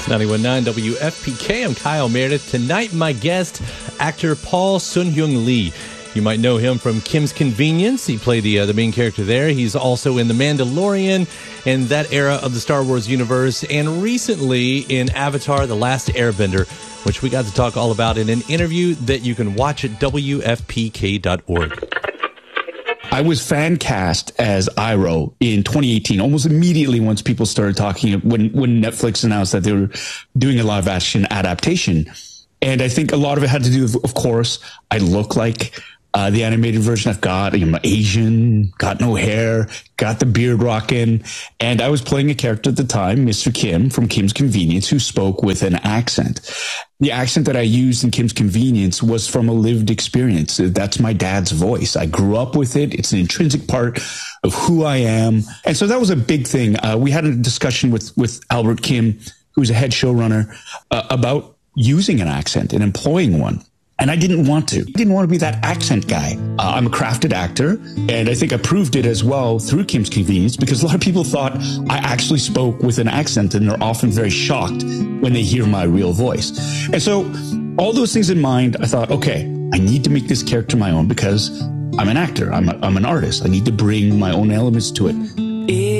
91.9 WFPK. I'm Kyle Meredith. Tonight, my guest, actor Paul Sun-Hyung Lee. You might know him from Kim's Convenience. He played the main character there. He's also in The Mandalorian and that era of the Star Wars universe, and recently in Avatar: The Last Airbender, which we got to talk all about in an interview that you can watch at WFPK.org. I was fan cast as Iroh in 2018, almost immediately once people started talking, when Netflix announced that they were doing a live action adaptation. And I think a lot of it had to do with, of course, I look like the animated version I've got. I'm Asian, got no hair, got the beard rocking. And I was playing a character at the time, Mr. Kim from Kim's Convenience, who spoke with an accent. The accent that I used in Kim's Convenience was from a lived experience. That's my dad's voice. I grew up with it. It's an intrinsic part of who I am. And so that was a big thing. We had a discussion with Albert Kim, who's a head showrunner, about using an accent and employing one. And I didn't want to. I didn't want to be that accent guy. I'm a crafted actor, and I think I proved it as well through Kim's Convenience, because a lot of people thought I actually spoke with an accent, and they're often very shocked when they hear my real voice. And so all those things in mind, I thought, okay, I need to make this character my own because I'm an actor. I'm an artist. I need to bring my own elements to it.